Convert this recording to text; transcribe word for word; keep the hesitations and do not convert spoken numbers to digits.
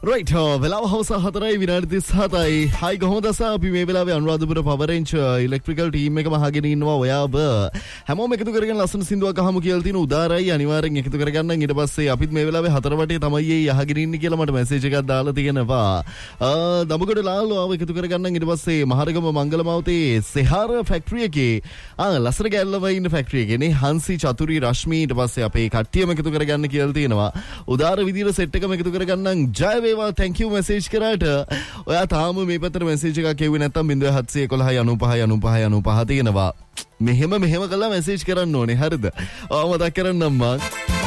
Right, වෙලාව හවස හතරයි විනාඩි තිස් හතයි. Hi කොහොමද අස? අපි මේ වෙලාවේ Anuradhapura Power Range electrical team එක මහගෙන ඉන්නවා ඔයාව. හැමෝම එකතු කරගෙන ලස්සන සින්දුවක් අහමු කියලා තියෙන උදාරයි අනිවාර්යෙන් එකතු කරගන්න. ඊට පස්සේ අපිත් මේ වෙලාවේ හතර වටේ තමයි මේ අහගෙන ඉන්නේ කියලා මට මැසේජ් එකක් දාලා තියෙනවා. දඹගොඩ ලාලෝ ආව එකතු කරගන්න. ඊට පස්සේ මහරගම මංගලමාවතේ සෙහාර ෆැක්ටරි එකේ ආ ලස්සන ගැල්ලව ඉන්න ෆැක්ටරි එකේ නේ හංසි චතුරි රශ්මි ඊට පස්සේ අපේ කට්ටියම එකතු කරගන්න කියලා තියෙනවා. උදාර විදියට සෙට් එකම එකතු කරගන්න. ජය වේවා, thank you message කරාට. ඔයා තාම මේ පැත්තට message එකක් එව්වේ නැත්තම් zero seven seven one one nine nine nine nine තියෙනවා. මෙහෙම මෙහෙම කළා message කරන්න ඕනේ. හරිද? ඔය මතක් කරන්නම් මං.